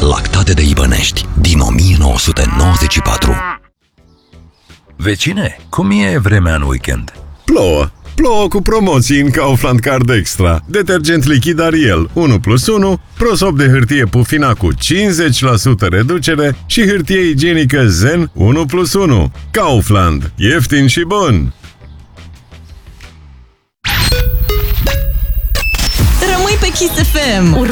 Lactate de Ibănești, din 1994. Vecine, cum e vremea în weekend? Plouă. Plouă cu promoții în Kaufland Card Extra. Detergent lichid Ariel 1+1, prosop de hârtie Pufina cu 50% reducere și hârtie igienică Zen 1+1. Kaufland. Ieftin și bun! Rămâi pe Kiss FM.